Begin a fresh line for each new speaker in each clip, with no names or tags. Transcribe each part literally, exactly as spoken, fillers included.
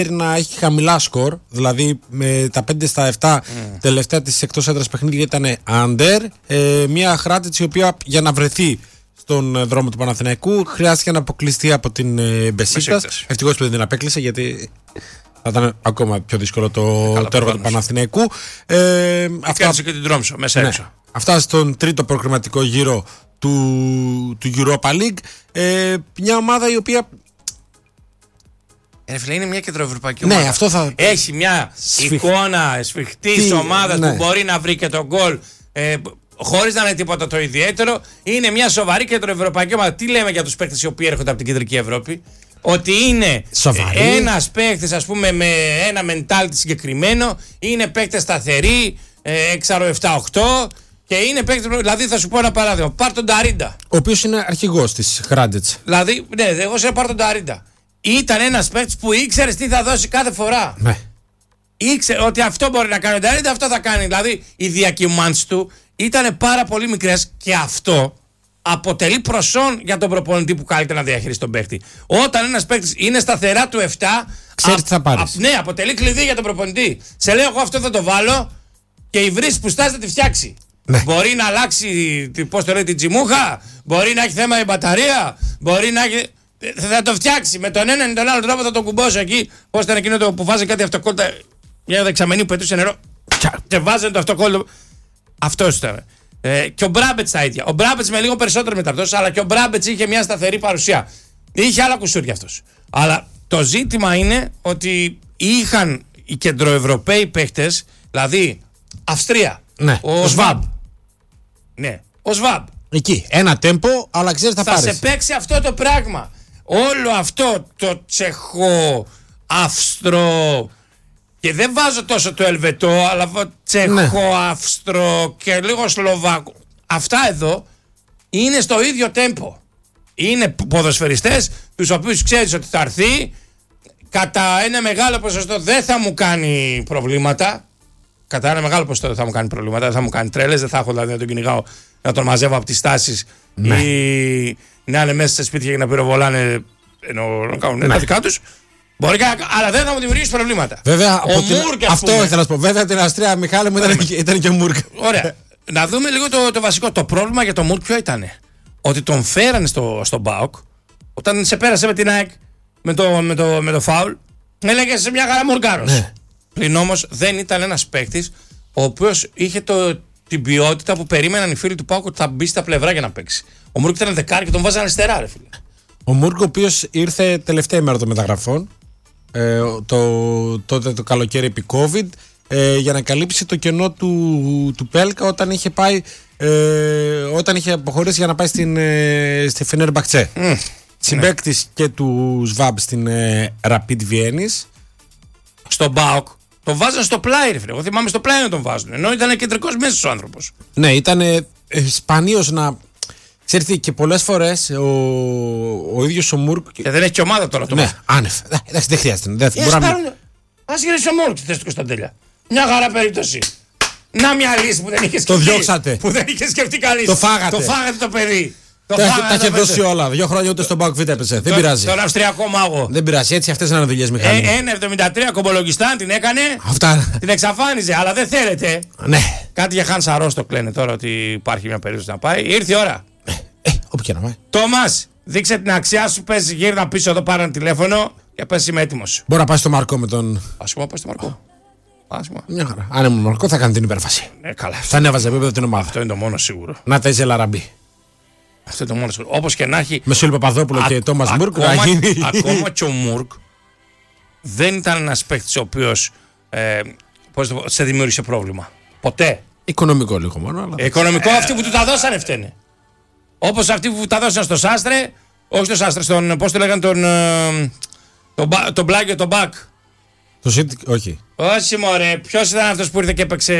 να έχει χαμηλά σκορ, δηλαδή με τα πέντε στα επτά mm. τελευταία της εκτός έδρας παιχνίδια ήταν under. Ε, μια Hradic η οποία για να βρεθεί στον δρόμο του Παναθηναϊκού χρειάστηκε να αποκλειστεί από την ε, Μπεσίκτας. Ευτυχώς που δεν την απέκλεισε, γιατί θα ήταν ακόμα πιο δύσκολο το, το έργο του Παναθηναϊκού. Ε,
αυτά και την Τρόμσο μέσα
ναι,
έξω.
Αυτά στον τρίτο προκριματικό γύρο του, του Europa League. Ε, μια ομάδα η οποία
Ε, φίλε, είναι μια κεντροευρωπαϊκή
ναι,
ομάδα.
Αυτό θα...
Έχει μια Σφιχ... εικόνα σφιχτής ομάδας ναι. που μπορεί να βρει και τον γκολ ε, χωρίς να είναι τίποτα το ιδιαίτερο. Είναι μια σοβαρή κεντροευρωπαϊκή ομάδα. Τι λέμε για τους παίκτες οι οποίοι έρχονται από την κεντρική Ευρώπη? Ότι είναι ένας παίκτης, ας πούμε, με ένα mentality συγκεκριμένο. Είναι παίκτες σταθεροί, ε, έξαρο επτά οκτώ. Και είναι παίκτης, δηλαδή θα σου πω ένα παράδειγμα. Πάρ' τον Νταρίντα.
Ο οποίος είναι αρχηγός της Hradic.
Δηλαδή, ναι, εγώ σε πάρ' τον Νταρίντα. Ήταν ένας παίκτης που ήξερε τι θα δώσει κάθε φορά.
Ναι.
Ήξερε ότι αυτό μπορεί να κάνει ο Νταρίντα, αυτό θα κάνει. Δηλαδή, οι διακυμάνσεις του ήταν πάρα πολύ μικρές και αυτό αποτελεί προσόν για τον προπονητή που καλείται να διαχειριστεί τον παίκτη. Όταν ένας παίκτης είναι σταθερά του επτά,
ξέρει τι θα πάρεις.
Ναι, αποτελεί κλειδί για τον προπονητή. Σε λέω, εγώ αυτό θα το βάλω και η βρύση που στάζει θα τη φτιάξει. Ναι. Μπορεί να αλλάξει, πώς το λέει, την τσιμούχα, μπορεί να έχει θέμα η μπαταρία, μπορεί να έχει. Θα το φτιάξει με τον έναν ή τον άλλο τρόπο, θα τον κουμπώσει εκεί. Πώς ήταν εκείνο το που βάζει κάτι αυτοκόλλητα, μια δεξαμενή που πετούσε νερό και βάζανε το αυτοκόλλητο. Αυτός ήταν. Ε, και ο Μπράμπετς τα ίδια. Ο Μπράμπετς με λίγο περισσότερο μεταπτώσεις, αλλά και ο Μπράμπετς είχε μια σταθερή παρουσία. Είχε άλλα κουσούρια αυτός. Αλλά το ζήτημα είναι ότι είχαν οι κεντροευρωπαίοι παίχτες, δηλαδή Αυστρία,
ναι.
ο Σβάμπ. Ναι, ο Σβάμπ.
Εκεί, ένα τέμπο, αλλά ξέρεις θα, θα πάρεις.
Θα σε παίξει αυτό το πράγμα. Όλο αυτό το τσεχο, αυστρο, και δεν βάζω τόσο το ελβετό, αλλά τσεχο, ναι. αυστρο και λίγο σλοβάκο. Αυτά εδώ είναι στο ίδιο τέμπο. Είναι ποδοσφαιριστές τους οποίους ξέρεις ότι θα έρθει, κατά ένα μεγάλο ποσοστό δεν θα μου κάνει προβλήματα. Κατά ένα μεγάλο ποσοστό δεν θα μου κάνει προβλήματα, δεν θα μου κάνει τρέλες, δεν θα έχω δηλαδή να τον κυνηγάω, να τον μαζεύω από τις στάσεις, ναι. ή να είναι μέσα σε σπίτια για να πυροβολάνε ενώ να κάνουν ναι. τα δικά τους. Μπορεί και, αλλά δεν θα μου δημιουργήσει προβλήματα.
Βέβαια,
ο Μούρκ,
αυτό ήθελα να σου πω. Βέβαια, την Αυστρία, Μιχάλη μου, ήταν, ήταν και ο Μούρκ.
Ωραία. Να δούμε λίγο το, το βασικό. Το πρόβλημα για τον Μούρκ ποιο ήταν? Ότι τον φέρανε στο, στο ΠΑΟΚ, όταν σε πέρασε με την ΑΕΚ με το, με το, με το φάουλ, έλεγε σε μια χαρά Μουρκάρος. Ναι. Πλην όμως δεν ήταν ένας παίκτης ο οποίος είχε το, την ποιότητα που περίμεναν οι φίλοι του ΠΑΟΚ ότι θα μπει στα πλευρά για να παίξει. Ο Μούρκ ήταν δεκάρι και τον βάζανε αριστερά, ρε φίλε.
Ο Μούρκ, ο οποίος ήρθε τελευταία μέρα των μεταγραφών, ε, το, τότε το καλοκαίρι επί COVID, ε, για να καλύψει το κενό του, του Πέλκα όταν είχε πάει, ε, όταν είχε αποχωρήσει για να πάει στην, ε, στη Φενέρμπαχτσε. Mm, Συμπαίκτης ναι. και του Σβάμπ στην ε, Rapid Βιέννης.
Στον ΠΑΟΚ τον βάζαν στο πλάι, ρε φίλε. Εγώ θυμάμαι στο πλάι να τον βάζουν. Ενώ ήταν κεντρικός μέσος ο άνθρωπος.
Ναι, ήταν ε, ε, σπανίως να. Ξέρετε, και πολλές φορές ο, ο ίδιος ο Μούρκ.
Και δεν έχει και ομάδα τώρα το
ναι, άνευ. Εντάξει, δεν χρειάζεται. Δεν
yes, μπορούμε... Ας γυρίσει ο Μούρκ στη θέση του Κωνσταντέλια. Μια χαρά περίπτωση. Να μια λύση που δεν είχε σκεφτεί.
Το διώξατε.
Που δεν είχε σκεφτεί καλή.
Το φάγατε.
Το φάγατε το παιδί. Το
τα τα είχε δώσει όλα. Δύο χρόνια ούτε στον ΠΑΟΚ Β έπεσε. Δεν πειράζει.
Τον Αυστριακό μάγο.
Δεν πειράζει. Έτσι αυτές είναι δουλειές, Μιχάλη.
Ε, ένα εβδομήντα τρία κομπολογιστάν την έκανε.
Αυτά.
Την εξαφάνιζε. Αλλά δεν θέλετε.
Ναι.
Κάτι για Χάν Σαρόστο κλαίνε τώρα ότι υπάρχει μια περίπτωση να πάει. Ήρθε η ώρα.
Ε, όπου και να πάει.
Τόμας, δείξε την αξιά σου. Πες γύρνα πίσω εδώ, πάρε ένα τηλέφωνο και πες είμαι έτοιμος.
Μπορεί να πάει στο Μαρκό με τον.
Ας πούμε, πάει στο Μαρκό. Άσχημα.
Μια χαρά. Αν ήμουν Μαρκό θα κάνει την υπέρβαση.
Ναι, καλά.
Θα ανέβαζε επίπεδο την ομάδα.
Αυτό είναι το μόνο σίγουρο.
Να τα είσαι Λαραμπή.
Αυτό είναι το μόνο σίγουρο. Όπως και να έχει.
Με Σούλη Παπαδόπουλο και Τόμας Μούρκ.
Ακόμα και ο Μούρκ δεν ήταν ένας παίκτης ο οποίος ε, σε δημιούργησε πρόβλημα. Ποτέ.
Οικονομικό λίγο μόνο. Αλλά...
Οικονομικό ε, αυτοί που του τα δώσανε φταίνε. Όπως αυτοί που τα δώσανε στο Σάστρε, όχι στο Σάστρε, στον. Πώς το λέγανε τον. Τον, τον Μπλάγκιο, τον Μπακ.
Το Σίτ, όχι.
Όχι, μωρέ. Ποιος ήταν αυτός που ήρθε και έπαιξε.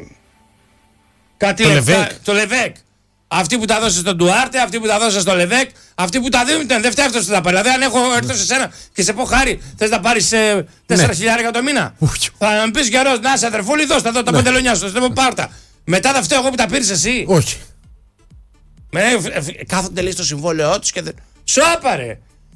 Κάτι
το
λεπτά.
Λεβέκ.
Το Λεβέκ. Αυτοί που τα δώσανε στον Ντουάρτε, αυτοί που τα δώσανε στο Λεβέκ, αυτοί που τα δίνουν, δεν φταίει αυτό που τα πάρει. Δηλαδή, αν έχω έρθει σε σένα και σε πω χάρη, θες να πάρει τέσσερα χιλιάδες το μήνα. Θα μου πει καιρό, να σε αδερφούλη, δώσ' τα εδώ τα
ναι.
πεντελονιά σου, θα πω πάρτα. Μετά θα φταίω εγώ που τα πήρε εσύ.
Όχι.
Με, κάθονται λέει στο συμβόλαιό του και δεν. Σου άπαρε.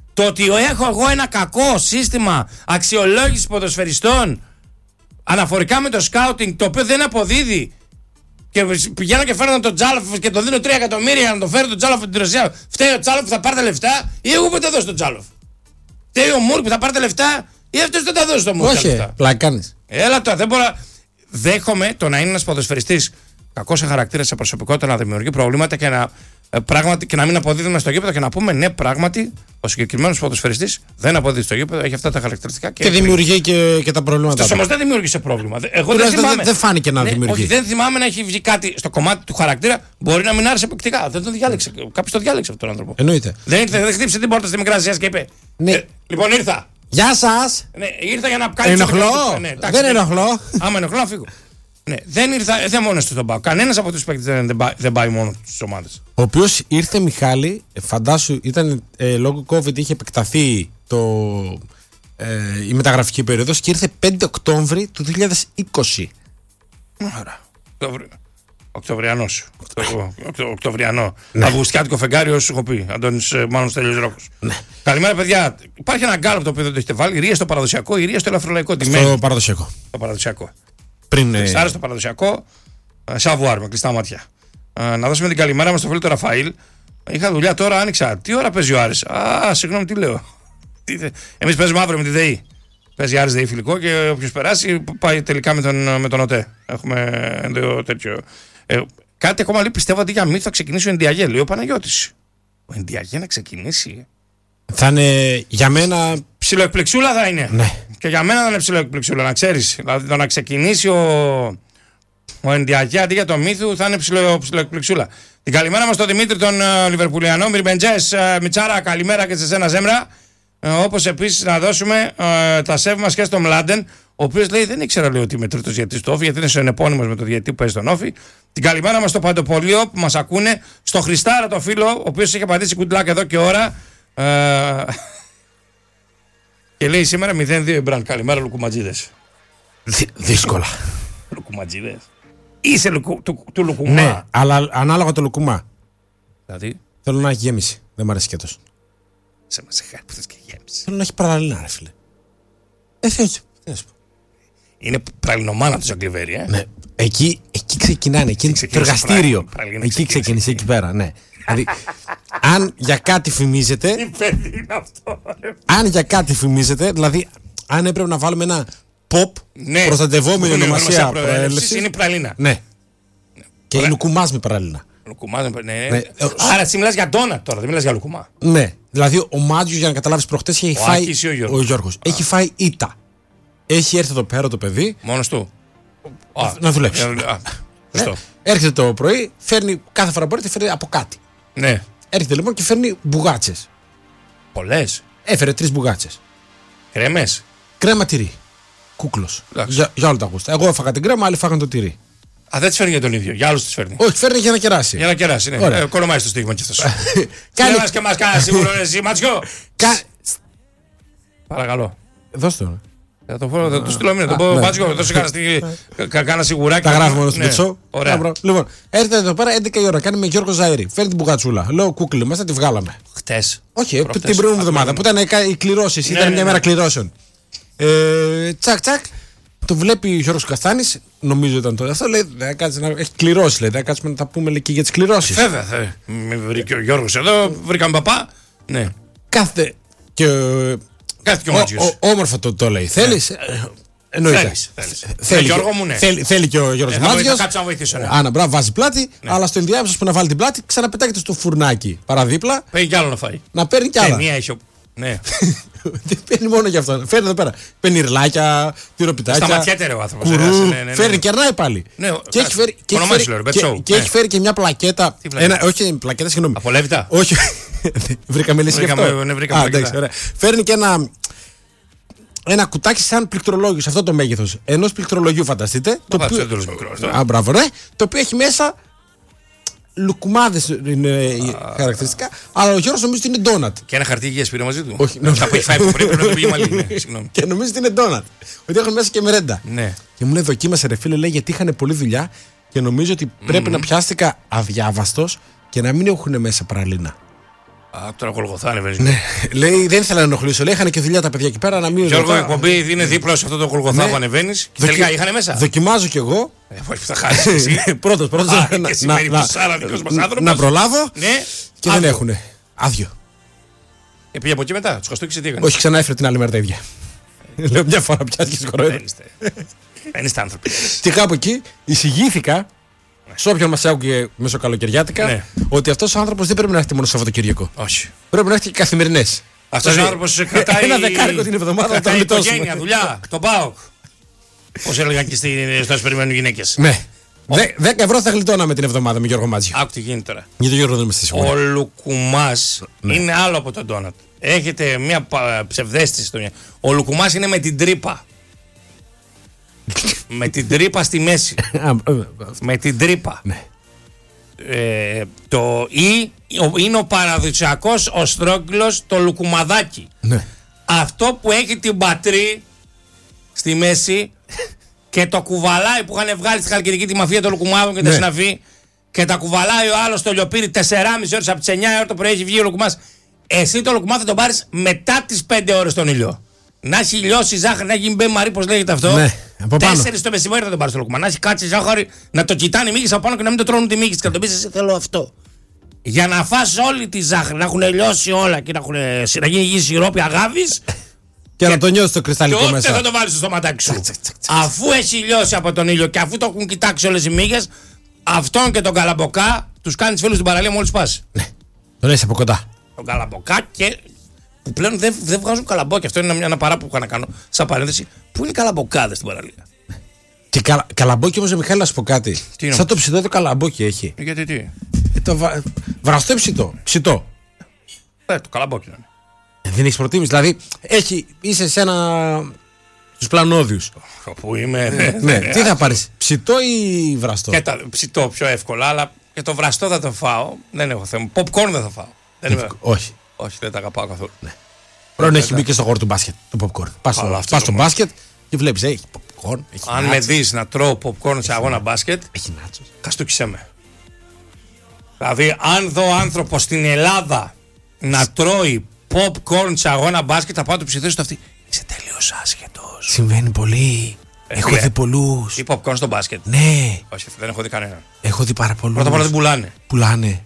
Το ότι έχω εγώ ένα κακό σύστημα αξιολόγησης ποδοσφαιριστών αναφορικά με το σκάουτινγκ, το οποίο δεν αποδίδει, και πηγαίνω και φέρνω τον Τζάλοφ και τον δίνω τρία εκατομμύρια για να τον φέρω τον Τζάλοφ από την Ρωσία. Φταίει ο Τζάλοφ που θα πάρει τα λεφτά, ή εγώ που θα δώσω τον Τζάλοφ? Φταίει ο Μουρ που θα πάρει τα λεφτά, ή αυτός δεν θα δώσει τον Μουρ?
Όχι, πλάκα κάνεις.
Έλα τώρα, δεν μπορώ. Δέχομαι το να είναι ένας ποδοσφαιριστής κακός σε χαρακτήρα, σε προσωπικότητα, να δημιουργεί προβλήματα και να, ε, πράγματι, και να μην αποδίδουμε στο γήπεδο και να πούμε ναι, πράγματι ο συγκεκριμένος ποδοσφαιριστής δεν αποδίδει στο γήπεδο, έχει αυτά τα χαρακτηριστικά. Και,
και δημιουργεί και, και τα προβλήματα.
Αυτό όμως δεν δημιούργησε πρόβλημα. Εγώ δεν,
δεν, δεν, δεν φάνηκε να ναι, δημιουργεί.
Όχι, δεν θυμάμαι να έχει βγει κάτι στο κομμάτι του χαρακτήρα. Μπορεί να μην άρεσε επεκτικά. Δεν το διάλεξε. Κάποιος το διάλεξε αυτόν τον άνθρωπο.
Εννοείται.
Δεν, ήρθε, δεν χτύπησε την πόρτα στη Μικρά Ασία και είπε.
Ναι.
Ε, λοιπόν, ήρθα.
Γεια σας.
Ναι, ήρθα για να κάνει.
Ενοχλώ. Ναι, δεν ενοχλώ.
Άμα ενοχλώ, να φύγω. Ναι, δεν ήρθα, δεν μόνος του τον πάω. Κανένας από τους παίκτες δεν, δεν, δεν πάει μόνο στις ομάδες.
Ο οποίος ήρθε, Μιχάλη, φαντάσου, ήταν ε, λόγω COVID, είχε επεκταθεί το, ε, η μεταγραφική περίοδος και ήρθε πέντε Οκτώβρη του δύο χιλιάδες είκοσι.
Άρα. Οκτωβριανός. Οκτωβριανό. Ναι. Αυγουστιάτικο φεγγάρι, όσο έχω πει. Αντώνης Μάνος Τέλειος Ρόκος. Ναι. Καλημέρα, παιδιά. Υπάρχει ένα γκάλωπ το οποίο δεν το έχετε βάλει. Ρία στο παραδοσιακό ή Ρία στο ελαφρολαϊκό.
Στο παραδοσιακό.
Το παραδοσιακό.
Πριν.
Άρα στο παραδοσιακό. Σαβουάρ με κλειστά μάτια. Να δώσουμε την καλημέρα μας στο φίλο του Ραφαήλ. Είχα δουλειά τώρα, άνοιξα. Τι ώρα παίζει ο Άρης? Α, συγγνώμη, τι λέω. Εμείς παίζουμε αύριο με τη ΔΕΗ. Παίζει Άρης ΔΕΗ φιλικό και όποιος περάσει πάει τελικά με τον, με τον ΟΤΕ. Έχουμε ένα τέτοιο. Ε, κάτι ακόμα λέει, πιστεύω ότι για μύθο θα ξεκινήσει ο Εντιαγέ. Λέει ο Παναγιώτης. Ο Εντιαγέ να ξεκινήσει.
Θα είναι για μένα.
Ψιλοεκπληξούλα θα είναι.
Ναι.
Και για μένα θα είναι ψιλοεκπληξούλα, να ξέρεις. Δηλαδή το να ξεκινήσει ο, ο Εντιαγέ αντί για το μύθο θα είναι ψιλο, ψιλοεκπληξούλα. Την καλημέρα μας στον Δημήτρη τον uh, Λιβερπουλιανό. Μυρμπεντζές, uh, Μιτσάρα, καλημέρα και σε σένα Ζέμρα. Uh, όπως επίσης να δώσουμε uh, τα σέβη μας και στον Μλάντεν, ο οποίος λέει δεν ήξερα λέει, ότι είμαι τρίτος διαιτητής του Όφη, γιατί είναι συνεπώνυμος με το διαιτητή που παίζει στον Όφη. Την καλημέρα μας στο Παντοπολείο που μας ακούνε, στο Χριστάρα το φίλο, ο οποίος έχει απαντήσει κουντλάκ εδώ και ώρα. Uh, και λέει σήμερα μηδέν δύο Εμπράν. Καλημέρα Λουκουματζίδες.
Δύσκολα.
Λουκουματζίδες. Είσαι λουκου, του, του Λουκουμά.
Ναι, αλλά ανάλογα το Λουκουμά.
Δηλαδή.
Θέλω να έχει γέμιση. Δεν μου αρέσει και τόσο.
Σε μας εχάρη που θες και γέμιση.
Θέλω να έχει παραλληλά, ρε φίλε. Ε, θέλω.
Είναι πραλινομάνα του Ζαγκλιβέρι, ε.
Ναι. Εκεί, εκεί ξεκινάνε. Εκεί είναι το εργαστήριο. Εκεί ξεκίνησε, εκεί πέρα, ναι. Δηλαδή, αν για κάτι φημίζεται.
Τι παιδί είναι αυτό, ρε.
Αν για κάτι φημίζεται, δηλαδή, αν έπρεπε να βάλουμε ένα pop
ναι,
προστατευόμενη ονομασία προέλευσης.
Είναι η πραλίνα.
Ναι. ναι. Και είναι λουκουμάς με πραλίνα.
Λουκουμάς με ναι. ναι. Άρα εσύ μιλάς για ντόνατ τώρα, δεν μιλάς για λουκουμά.
Ναι. Δηλαδή, ο Μάτζιος, για να καταλάβεις, προχτές έχει
ο
φάει.
Άκης ή ο Γιώργος.
Ο Γιώργος. Έχει φάει ήττα. Έχει έρθει εδώ πέρα το παιδί.
Μόνος του.
Α, να δουλέψει.
Α,
ναι. Έρχεται το πρωί, φέρνει κάθε φορά μπορεί, φέρνει από κάτι.
Ναι.
Έρχεται λοιπόν και φέρνει μπουγάτσες.
Πολλές.
Έφερε τρεις μπουγάτσες.
Κρέμες.
Κρέμα τυρί. Κούκλος. Για, για όλα τα γούστα. Εγώ έφαγα την κρέμα, άλλοι φάγαν το τυρί.
Α, δεν τις φέρνει για τον ίδιο. Για άλλους τις φέρνει.
Όχι, φέρνει για να κεράσει.
Για να κεράσει, ναι. Ε, κονομάει στο στίγμα κι αυτός. Κάνει και μας κάνει σίγουρο εσύ, Ματσιό. Παρακαλώ.
Δώστε το.
Θα το πω, θα του στείλω μήνυμα. Το πω Ματσιό, δώσε κάνα σιγουράκι.
Τα γράφουμε μόνο στο πετσό.
Ωραία.
Λοιπόν, έρχεται εδώ πέρα έντεκα η ώρα, κάνει με Γιώργο Ζαΐρη. Φέρνει την μπουγατσούλα. Λέω κούκλι, μέσα τη βγάλαμε.
Χτες.
Όχι, την προηγούμενη εβδομάδα που ήταν οι κληρώσεις. Ήταν μια μέρα κληρώσεων. Τσακ, τσακ. Το βλέπει ο Γιώργος Καστάνης, νομίζω ήταν το αυτό. Λέει, δεν κάτσε να έχει κληρώσει. Λέει, δεν κάτσε να τα πούμε λέει, και για τις κληρώσεις.
Βέβαια, θα με βρήκε ο Γιώργος εδώ, βρήκαμε παπά. Ναι.
Κάθε. Και,
κάθε και ο Μάτζιος.
Όμορφα το, το λέει. Θέλεις. Εννοείται.
Θέλει, Γιώργο μου, ναι.
Θέλει, θέλει και ο Γιώργος Μάτζιος.
Θα κάτσω να βοηθήσω. Ναι.
Άνα, μπράβο, βάζει πλάτη, ναι. Αλλά στο ενδιάμεσο που να βάλει την πλάτη, ξαναπετάγεται στο φουρνάκι παραδίπλα.
Παίρνει κι άλλο να φάει.
Να παίρνει κι άλλα.
Μία έχει. Ναι.
Δεν παίρνει μόνο γι' αυτό. Φέρνει εδώ πέρα. Παίρνει ιρλάκια, τυροπιτάκια.
Σταματιέται ρε ο άνθρωπος.
Κουρού, ναι, ναι, ναι. Φέρνει, κερνάει πάλι.
Ναι,
και έχει φέρει και, έχει φέρει, λέω, και, και, ναι. έχει φέρει και μια πλακέτα. Ένα, όχι, πλακέτα, συγγνώμη.
Απολέβητα.
Όχι. Βρήκαμε λύση γι' αυτό.
Ναι, βρήκαμε, Α, εντάξει,
φέρνει και ένα. Ένα κουτάκι σαν πληκτρολόγιο, σε αυτό το μέγεθος. Ενός πληκτρολογιού, φανταστείτε.
Το οποίο... μικρό,
Α, μπράβο, ναι. Το οποίο έχει μέσα. Λουκουμάδες είναι ah. χαρακτηριστικά, αλλά ο Γιώργος νομίζει ότι είναι ντόνατ.
Και ένα χαρτί υγείας πήρε μαζί του.
Όχι,
αυτά που έχει φάει που πρέπει να το πήγε μαλλί.
Και νομίζει ότι είναι ντόνατ. Ότι έχουν μέσα και μερέντα.
Ναι.
Και μου λέει: δοκίμασε ρε φίλε, λέει, γιατί είχαν πολλή δουλειά και νομίζω ότι πρέπει mm-hmm. να πιάστηκα αδιάβαστος και να μην έχουν μέσα πραλίνα.
Α, τώρα Γολγοθά ανεβαίνει.
Ναι. Λέει, δεν ήθελα να ενοχλήσω. Λέει, είχαν και δουλειά τα παιδιά εκεί πέρα να μην.
Γιώργο, η εκπομπή είναι δίπλα σε αυτό το Γολγοθά που ανεβαίνει. Και
Δοκι...
τελικά είχαν μέσα.
Δοκιμάζω κι εγώ.
Ε, όχι, θα χάσει εσύ.
Πρώτο, πρώτο.
Να, να, να,
να προλάβω.
Ναι.
Και δεν έχουνε. Άδειο.
Και πήγε από εκεί μετά. Του χαστούκησε τι έκανε.
Όχι, ξανά έφερε την άλλη μέρα τα ίδια. Λέω μια φορά πιάστηκε κοροϊδεύει.
Δεν είστε άνθρωποι.
Και κάπου εκεί εισηγήθηκα. Σε όποιον μας άκουγε μεσοκαλοκαιριάτικα, ναι. ότι αυτός ο άνθρωπος δεν πρέπει να έρχεται μόνο Σαββατοκύριακο.
Όχι.
Πρέπει να έρχεται και καθημερινές.
Αυτός ο άνθρωπος κρατάει.
Ένα δεκάρικο την εβδομάδα να
το γλιτώσουμε. Οικογένεια, δουλειά, τον ΠΑΟΚ. Πώς έλεγαν και στο άσπρο περιμένουν γυναίκες.
Ναι. δέκα ευρώ θα γλιτώναμε την εβδομάδα με Γιώργο Μάτζιο.
Άκου τι γίνεται τώρα.
Για τον Γιώργο δεν είμαστε σίγουροι.
Ο Λουκουμάς ναι. είναι άλλο από τον ντόνατ. Έχετε μια ψευδαίσθηση στο μυαλό. Ο Λουκουμάς είναι με την τρύπα. Με την τρύπα στη μέση. Με την τρύπα.
Ναι.
Ε, το ή είναι ο παραδοσιακός ο στρόγγυλος, το λουκουμαδάκι.
Ναι.
Αυτό που έχει την πατρί στη μέση και το κουβαλάει που είχαν βγάλει στη Χαλκιδική τη μαφία των λουκουμάδων και τα ναι. συναφή και τα κουβαλάει ο άλλος στο λιοπύρι τεσσεράμισι ώρες από τις εννιά ώρα το πρωί έχει βγει ο λουκουμάς. Εσύ το λουκουμά θα τον πάρεις μετά τις πέντε ώρες τον ήλιο. Να έχει λιώσει ζάχαρη, να έχει μπε μαρί, πώς λέγεται αυτό.
Ναι,
τέσσερις το μεσημέρι θα τον πάρει στο λουκουμά. Να έχει κάτσει ζάχαρη, να το κοιτάνε οι μύγες από πάνω και να μην το τρώνε τη μύγες. Και να τον πει: εσύ θέλω αυτό. Για να φας όλη τη ζάχαρη, να έχουν λιώσει όλα και να, έχουν, να γίνει γη σιρόπι αγάπης.
Και, και να το νιώσει το κρυσταλλικό μέσα.
Τότε θα το βάλει στο στοματάκι σου. Αφού έχει λιώσει από τον ήλιο και αφού το έχουν κοιτάξει όλες οι μύγες, αυτόν και τον καλαμποκά του κάνει φίλου στην παραλία μόλις πας.
Ναι, τον έχει από κοντά.
Τον καλαμποκά και. Που πλέον δεν, δεν βγάζουν καλαμπόκια. Αυτό είναι μια παρά που είχα να κάνω. Σαν παρένθεση, πού είναι οι καλαμποκάδες στην παραλία.
Και καλα, καλαμπόκι όμως, Μιχάλη, να σου πω κάτι.
Τι
σαν το ψητό το καλαμπόκι έχει.
Ε, γιατί τι.
Ε, το βα... Βραστό ψητό. Ψητό.
Ε, το καλαμπόκι είναι.
Ε, δεν έχει προτίμηση. Δηλαδή, έχει, είσαι σε ένα. Στους πλανόδιους.
Όπου είμαι.
Ναι, ναι. ναι. Τι θα πάρεις, ψητό ή βραστό.
Και τα, ψητό πιο εύκολα, αλλά και το βραστό θα το φάω. Δεν έχω θέμα. Popcorn δεν θα φάω. Δεν είμαι...
Όχι.
Όχι, δεν τα αγαπάω καθόλου.
Ναι. Πρώτον έχει μπει και στο χώρο του μπάσκετ το popcorn. Πας στο, πας στο μπάσκετ και βλέπεις, έχει popcorn. Έχει
αν νάτσος. Με δεις να τρώω popcorn σε αγώνα μπάσκετ,
έχει νάτσος.
Καστούκισέ με. Δηλαδή, αν δω άνθρωπο στην Ελλάδα να τρώει popcorn σε αγώνα μπάσκετ, θα πάω να του ψιθέσω στο αυτή. Είσαι τελείως άσχετος.
Συμβαίνει πολύ. Ε, έχω δει πολλούς.
Τι popcorn στο μπάσκετ.
Ναι.
Όχι, δεν έχω δει κανέναν.
Έχω δει πάρα πολλούς.
Πρώτα απ' όλα δεν πουλάνε.
Πουλάνε.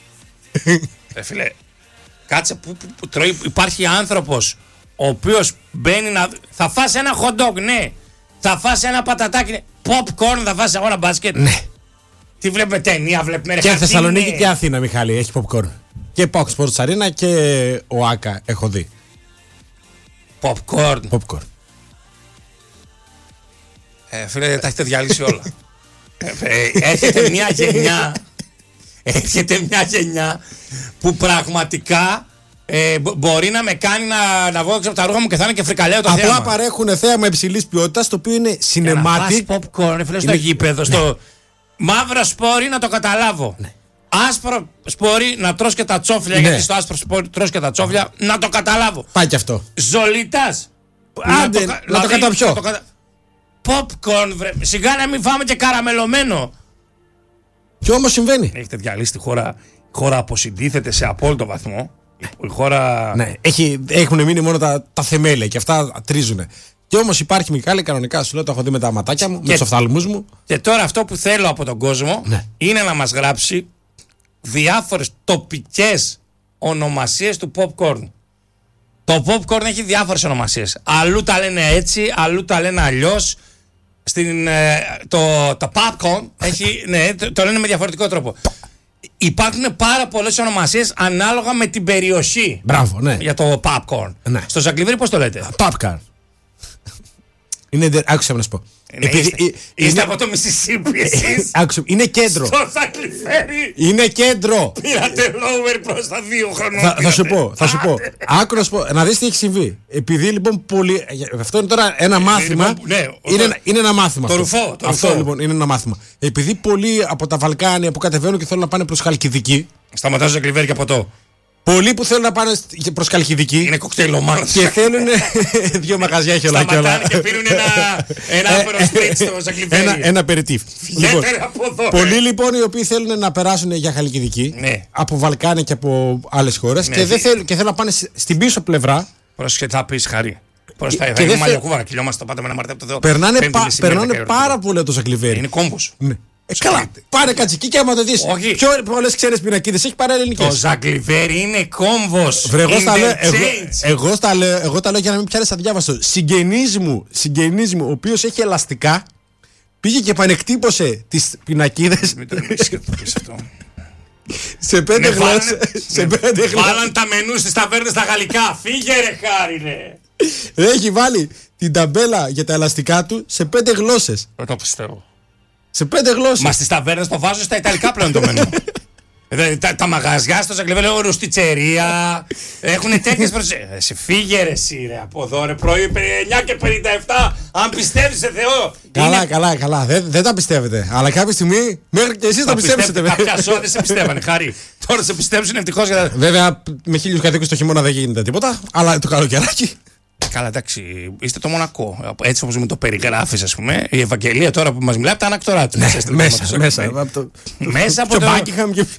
Ε, φίλε. Κάτσε που, που, που τρώει, υπάρχει άνθρωπος ο οποίος μπαίνει να. Θα φας ένα hot dog, ναι. Θα φας ένα πατατάκι, ναι. Popcorn θα φας αγώνα μπάσκετ.
Ναι.
Τι βλέπουμε, ταινία βλέπουμε.
Και Θεσσαλονίκη και Αθήνα, Μιχάλη, έχει popcorn. Και Pauk Sports Arena και ο Άκα έχω δει.
Popcorn.
Popcorn.
Ε, φίλε, τα έχετε διαλύσει όλα. ε, ε, έχετε μια γενιά. Έρχεται μια γενιά που πραγματικά ε, μπορεί να με κάνει να, να βγω έξω από τα ρούχα μου και θα είναι και φρικαλαίο το
απλά
θέαμα.
Απλά παρέχουν θέαμα υψηλής ποιότητας, το οποίο είναι cinematic.
Να fast popcorn, φίλε, στο γήπεδο. Ναι. Στο μαύρο σπόρι να το καταλάβω. Ναι. Άσπρο σπόρι να τρως και τα τσόφλια, ναι. Γιατί στο άσπρο σπόρι τρως και τα τσόφλια, να το καταλάβω.
Πάει και αυτό.
Ζολίτας.
Άντε, να το, να το καταπιώ.
Κατα... Popcorn, βρε. Σιγά να μην φάμε και καραμελωμένο.
Και όμως συμβαίνει.
Έχετε διαλύσει τη χώρα. Η χώρα αποσυντίθεται σε απόλυτο βαθμό. Η χώρα.
Ναι, έχει, έχουν μείνει μόνο τα, τα θεμέλια και αυτά τρίζουν. Και όμως υπάρχει, Μιχάλη, κανονικά σου λέω, το έχω δει με τα ματάκια μου, και, με τους οφθαλμούς μου.
Και τώρα αυτό που θέλω από τον κόσμο, ναι, είναι να μας γράψει διάφορες τοπικές ονομασίες του popcorn. Το popcorn έχει διάφορες ονομασίες. Αλλού τα λένε έτσι, αλλού τα λένε αλλιώς. Στην, το, το popcorn έχει, ναι, το, το λένε με διαφορετικό τρόπο. Υπάρχουν πάρα πολλές ονομασίες ανάλογα με την περιοχή.
Μπράβο, ναι.
Για το popcorn.
Ναι.
Στο Ζαγκλιβίρι πώς το λέτε?
Popcorn. Είναι, άκουσα να σου πω.
Ναι, επειδή, είστε, είναι, είστε από το Μισισίπι εσείς.
Άκουσα, είναι κέντρο.
Στο Ζαγκλιβίρι.
Είναι κέντρο.
Πήρατε lower προς τα δύο χρονών.
Θα, θα σου πω, θα σου πω. Άκου να σου πω, να δεις τι έχει συμβεί. Επειδή λοιπόν πολύ. Αυτό είναι τώρα ένα μάθημα.
Λοιπόν, ναι,
είναι, το, είναι ένα μάθημα.
Το αυτό. ρουφό. Το
αυτό
ρουφό.
Λοιπόν είναι ένα μάθημα. Επειδή πολλοί από τα Βαλκάνια που κατεβαίνουν και θέλουν να πάνε προς Χαλκιδική.
Σταματάζω Ζαγκλιβίρι και από το.
Πολλοί που θέλουν να πάνε προς Καλκιδική.
Είναι κοκτέιλομάν.
Και θέλουν. Δύο μαγαζιά έχει όλα και όλα.
Σταματάνε και πίνουν ένα άφερο στρίτ στο Ζαγκλιβέρι.
Ένα, ένα περιτύφ.
Λοιπόν, από εδώ,
πολλοί λοιπόν οι οποίοι θέλουν να περάσουν για Χαλκιδική,
ναι. από
Βαλκάνια και από άλλες χώρες, ναι. και, δεν θέλουν, και θέλουν να πάνε στην πίσω πλευρά.
Πρόσεχε, θα πεις Χαρή. Προς τα θα είναι μαλλιακούβα, κυλιόμαστε το πάντα με ένα μαρτέ από το Θεό.
Περνάνε, πα, περνάνε πάρα πολύ το Ζαγκλιβέρι.
Είναι κόμβος.
Ναι. Ε, καλά, πάρε κατσική και άμα το δεις. Πιο πολλές ξένες πινακίδες έχει παρά ελληνικές.
Το Ζαγκλιβέρι είναι κόμβος.
Βρε, εγώ, τα λέω, εγώ, εγώ, τα λέω, εγώ τα λέω για να μην πιάνεις αδιάβαστο. Συγγενής μου, συγγενής μου, ο οποίος έχει ελαστικά, πήγε και πανεκτύπωσε τις πινακίδες.
Μην το πεις και το πεις αυτό.
Σε πέντε γλώσσες.
Βάλαν τα μενού στις ταβέρνες στα γαλλικά. Φύγε ρε Χάρη ρε.
Έχει βάλει την ταμπέλα για τα ελαστικά του σε πέντε γλώσσες.
Δεν το πιστεύω.
Σε πέντε γλώσσες.
Μα στις ταβέρνες το βάζω στα ιταλικά πλέον το μενού. τα, τα μαγαζιά στο Ζαγκλιβέρι, ρουστιτσερία. Έχουν τέτοιες προσέγγισεις. Σε φύγε ρε εσύ ρε από εδώ ρε πρωί εννιά και πενήντα επτά. Αν πιστεύεις σε Θεό.
Καλά, είναι... καλά, καλά. Δεν, δεν τα πιστεύετε. Αλλά κάποια στιγμή μέχρι και εσείς τα πιστεύετε.
Κάποια σώα δεν σε πιστεύανε, Χάρη. Τώρα σε πιστεύουν ευτυχώς. Για...
Βέβαια με χίλιους κατοίκους το χειμώνα δεν γίνεται τίποτα. Αλλά το καλοκαιράκι.
Καλά, εντάξει, είστε το Μονακό. Έτσι όπως μου το περιγράφεις, ας πούμε. Η Ευαγγελία τώρα που μας μιλάει από τα ανακτορά του.
Μέσα, μέσα.
Μέσα από
το Buckingham και.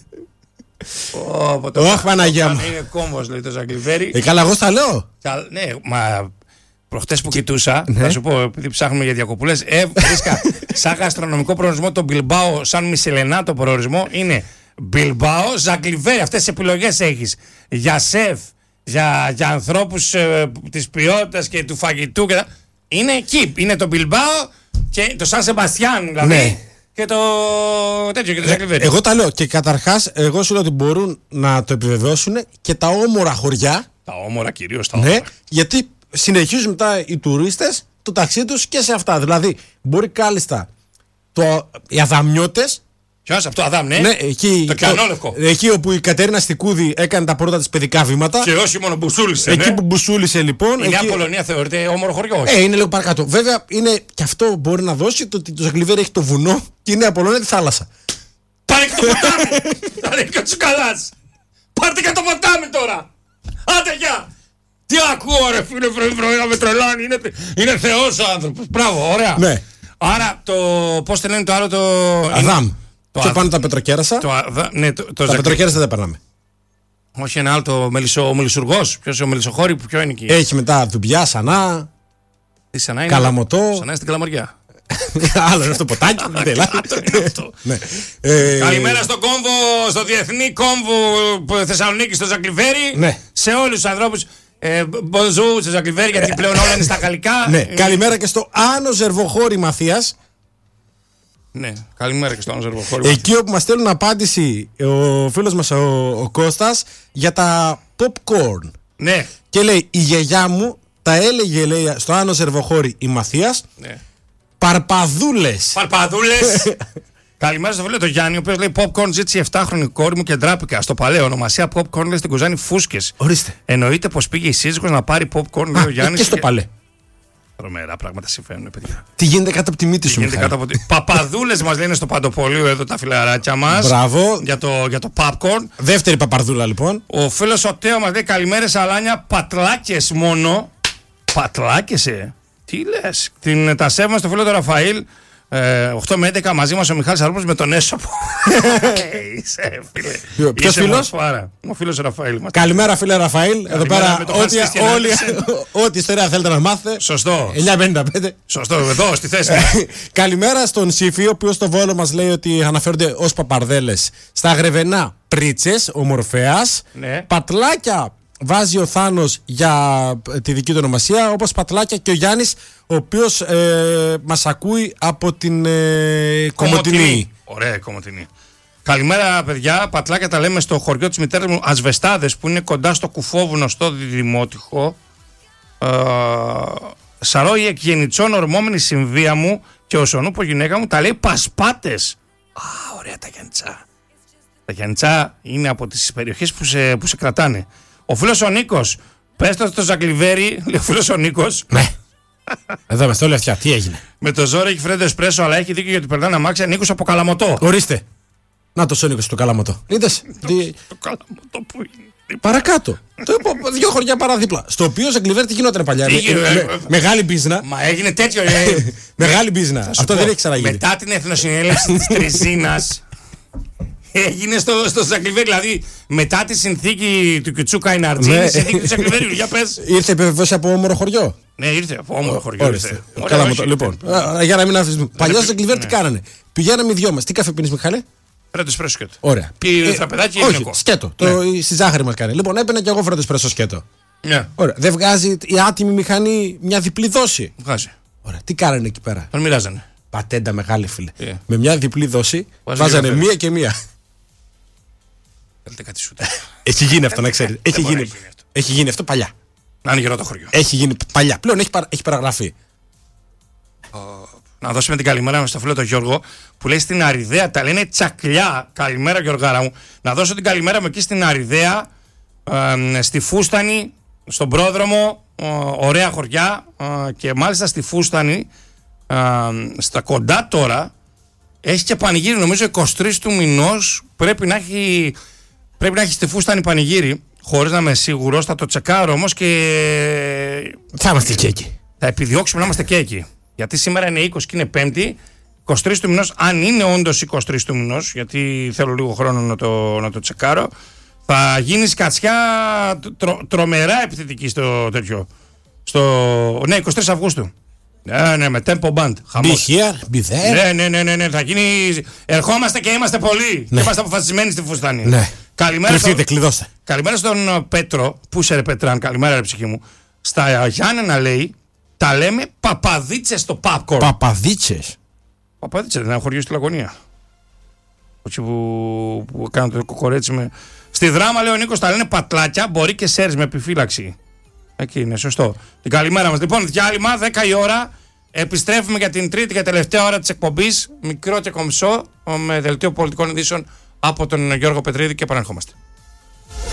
Όχι, Παναγία μου. Είναι κόμβος, λέει το Ζαγκλιβέρι.
Ε, καλά, εγώ στα λέω.
Ναι, μα προχτές που κοιτούσα, θα σου πω, επειδή ψάχνουμε για διακοπούλες, ε, βρίσκα σαν γαστρονομικό προορισμό το Μπιλμπάο, σαν μισελενάτο προορισμό, είναι Μπιλμπάο, Ζαγκλιβέρι. Αυτές τις επιλογές έχεις για σεφ. Για, για ανθρώπους ε, της ποιότητας και του φαγητού και τα... Είναι εκεί, είναι το Μπιλμπάο και το Σαν Σεμπαστιάν δηλαδή, ναι. Και το τέτοιο και το Ζαγκλιβέρι.
Εγώ τα λέω και καταρχάς εγώ σου λέω ότι μπορούν να το επιβεβαιώσουν και τα όμορα χωριά.
Τα όμορα κυρίως τα
ναι,
όμορα.
Γιατί συνεχίζουν μετά οι τουρίστες το ταξίδι τους και σε αυτά. Δηλαδή μπορεί κάλλιστα το, οι Αδαμιώτες.
Ποιος αυτό, Αδάμ, ναι.
ναι εκεί,
το Κιανόλευκο.
Εκεί όπου η Κατερίνα Στικούδη έκανε τα πρώτα της παιδικά βήματα.
Και όχι μόνο μπουσούλησε.
Εκεί
ναι.
που μπουσούλησε λοιπόν.
Η Νέα εκεί... Πολωνία θεωρείται όμορο χωριό.
Ε, είναι λίγο παρακάτω. Βέβαια είναι, και αυτό μπορεί να δώσει το ότι το Ζαγκλιβέρι έχει το βουνό και η Νέα Πολωνία τη θάλασσα.
Πάρε και το ποτάμι! Θα ρίχνει και τσουκαλάς! Πάρτε και το ποτάμι τώρα! Άντε γεια! Τι ακούω ρε φίλε πρωί με τρελάνει, είναι, είναι θεός ο άνθρωπος. Μπράβο, ωραία.
Ναι.
Άρα το, πώς το λένε το άλλο το...
Αδάμ.
Το
και πάνω τα πετροκέρασα.
Το, ναι, το, το
τα ζακ... πετροκέρασα δεν περνάμε.
Όχι ένα άλλο, το μελισσο, ο Μελισσουργός. Ποιος είναι ο Μελισσοχώρη, ποιο είναι εκεί.
Έχει μετά Δουμπιά, Σανά.
Τι Σανά είναι.
Καλαμωτό.
Σανά είναι στην Καλαμαριά.
Άλλο είναι αυτό το ποτάκι.
ναι. ε... Καλημέρα στον κόμβο, στο διεθνή κόμβο Θεσσαλονίκη, στο Ζαγκλιβέρι.
Ναι.
Σε όλους τους ανθρώπους. Μποζού, στο Ζαγκλιβέρι, γιατί πλέον όλα είναι στα γαλλικά.
Ναι. Καλημέρα και στο Άνω Ζερβοχώρη Μαθίας.
Ναι, καλημέρα και στο Άνω Ζερβοχώρη.
Εκεί όπου μας στέλνουν απάντηση ο φίλος μας ο, ο Κώστας για τα popcorn.
Ναι.
Και λέει η γιαγιά μου τα έλεγε λέει, στο Άνω Ζερβοχώρη η Μαθίας.
Ναι.
Παρπαδούλες.
Παρπαδούλες. Καλημέρα στο φίλο το Γιάννη, ο οποίος λέει popcorn ζήτησε η επτάχρονη κόρη μου και ντράπηκα. Στο παλαιό ονομασία popcorn λέει στην Κουζάνη φούσκες.
Ορίστε.
Εννοείται πως πήγε η σύζυγος να πάρει popcorn, λέει ο Γιάννης.
Και στο παλαιό.
Τρομερά πράγματα συμβαίνουν, παιδιά.
Τι γίνεται κάτω από τη μύτη σου,
Μιχάλη. Από τη... Παπαδούλες μας λένε στο Παντοπολείο εδώ τα φιλαράκια μας.
Μπράβο.
Για το, για το popcorn.
Δεύτερη παπαρδούλα λοιπόν.
Ο φίλος ο Τέο μας λέει καλημέρες Αλάνια, πατλάκες μόνο. Πατλάκες, ε. Τι λες. Την, τα σέβομαι στο φίλο του Ραφαήλ. Ε, οκτώ με έντεκα μαζί μας ο Μιχάλης Αρρούπος με τον Έσωπο. Είσαι φίλε.
Ποιος φίλος?
Ο φίλος Ραφαήλ.
Καλημέρα φίλε Ραφαήλ. Εδώ πέρα ό,τι ιστορία θέλετε να μάθετε.
Σωστό.
εννιά πενήντα πέντε.
Σωστό, εδώ στη θέση.
Καλημέρα στον Σύφη, ο οποίος στο Βόλο μας λέει ότι αναφέρονται ως παπαρδέλες. Στα Γρεβενά πρίτσες, ο Μορφέας. Πατλάκια βάζει ο Θάνος για τη δική του ονομασία, όπως πατλάκια και ο Γιάννης, ο οποίος ε, μας ακούει από την ε, Κομοτηνή.
Ωραία, Κομοτηνή. Καλημέρα, παιδιά. Πατλάκια τα λέμε στο χωριό της μητέρας μου, Ασβεστάδες, που είναι κοντά στο Κουφόβουνο, στο Δημότυχο. Ε, Σαρώ η εκγεννητσόν ορμόμενη συμβία μου και ο Σονούπο γυναίκα μου τα λέει Πασπάτες. Α, ωραία τα Γιάννητσά. Τα Γιάννητσά είναι από τις περιοχές που σε, που σε κρατάνε. Ο φίλος ο Νίκος, πες το στο Ζαγκλιβέρι, λέει ο φίλος ο Νίκος.
Ναι. Εδώ με στόλια αυτιά, τι έγινε.
Με το ζόρι έχει φρέντο εσπρέσο, αλλά έχει δίκιο γιατί περνάνε αμάξια. Νίκος από Καλαμωτό.
Ορίστε. Να το ο Νίκος του Καλαμωτό. Είδες.
Το, τι... το Καλαμωτό που είναι.
Παρακάτω. Το είπα, δύο χωριά παραδίπλα. Στο οποίο σε Κλιβέρ τι γινόταν παλιά.
Τι γινόταν,
με-
ε,
με- Μεγάλη μπίζνα.
Μα έγινε τέτοιο. ε,
Μεγάλη μπίζνα. Αυτό δεν έχει ξαναγίνει.
Μετά την εθνοσυνέλευση της Τριζίνας έγινε στο, στο Σακλιβέριο. Δηλαδή μετά τη συνθήκη του Κιουτσούκα Ιναρτζίνη,
Ναι.
η συνθήκη του Σακλιβέριου. Για πες.
Ήρθε επιβεβαίωση από όμορο χωριό.
Ναι, ήρθε από όμορφο χωριό.
Ορίστε.
ήρθε. Ωραία,
Καλά μου
όχι,
το.
ήρθε.
Λοιπόν, α, για να μην αφήσουμε. Παλιό σε Κλιβέρ τι
Ναι.
κάνανε. Πηγαίναμε οι δυο μα. Τι καφέ πίνεις, Μιχάλη?
Φρέντο εσπρέσο σκέτο.
Ωραία.
Ή
Ε,
φραπεδάκι ή
όχι,
γυναικό.
σκέτο. Το, στη ζάχαρη μα κάνει. Λοιπόν, έπαιρνα και εγώ φρέντο εσπρέσο σκέτο.
Ναι,
Ωραία. Δεν βγάζει η άτιμη μηχανή μια διπλή δόση.
βγάζει.
Ωραία. Τι κάνανε εκεί πέρα?
Τον μοιράζανε.
Πατέντα μεγάλη φίλε.
Ε.
Με μια διπλή δόση
Βάζει
βάζανε
καφέ.
μία και μία.
Θέλετε κάτι σου.
Έχει γίνει αυτό, να ξέρει. Έχει,
μπορεί να
γίνει...
γίνει αυτό.
έχει γίνει αυτό παλιά.
Να είναι γερό το χωριό.
Έχει γίνει παλιά. Πλέον έχει, παρα... έχει παραγραφεί.
Να δώσουμε την καλημέρα μου στο φίλο τον Γιώργο που λέει στην Αριδαία, τα λένε τσακλιά. Καλημέρα, Γιωργάρα μου. Να δώσω την καλημέρα μου εκεί στην Αριδαία, ε, στη Φούστανη, στον πρόδρομο, ε, ωραία χωριά ε, και μάλιστα στη Φούστανη, ε, στα κοντά τώρα, έχει και πανηγύρι. Νομίζω εικοστή τρίτη του μηνός πρέπει να έχει, πρέπει να έχει στη Φούστανη πανηγύρι. Χωρίς να είμαι σίγουρος, θα το τσεκάρω όμως και
Θα είμαστε και εκεί.
θα επιδιώξουμε να είμαστε και εκεί. Γιατί σήμερα είναι είκοσι και είναι Πέμπτη, εικοστή τρίτη του μηνός, αν είναι όντως εικοστή τρίτη του μηνός, γιατί θέλω λίγο χρόνο να το, να το τσεκάρω, θα γίνει σκατσιά τρο, τρομερά επιθετική στο τέτοιο. Στο, ναι, εικοστή τρίτη Αυγούστου. Ναι, ναι, με tempo band.
Be
Χαμός.
here, be there.
Ναι, ναι, ναι, ναι, ναι, θα γίνει. Ερχόμαστε και είμαστε πολλοί.
Ναι.
Είμαστε αποφασισμένοι στη Φουστάνη.
Ναι.
Καλημέρα, στο,
Κρυφτείτε, κλειδώστε.
καλημέρα στον ε, Πέτρο. Πού είσαι, ρε Πετράν, καλημέρα, ρε ψυχή μου. Στα Γιάννενα λέει, τα λέμε παπαδίτσες στο popcorn.
Παπαδίτσες.
Παπαδίτσες, δεν είναι ένα χωριό στη Λαγωνία. Όχι που, που κάνουν το κοκορέτσι με. Στη Δράμα, λέει ο Νίκος, τα λένε πατλάκια, μπορεί και σέρς με επιφύλαξη. Εκεί είναι, σωστό. Την καλημέρα μας. Λοιπόν, διάλειμμα, δέκα η ώρα. Επιστρέφουμε για την τρίτη και τελευταία ώρα της εκπομπής. Μικρό και κομψό, με δελτίο πολιτικών ειδήσεων από τον Γιώργο Πετρίδη και επανερχόμαστε.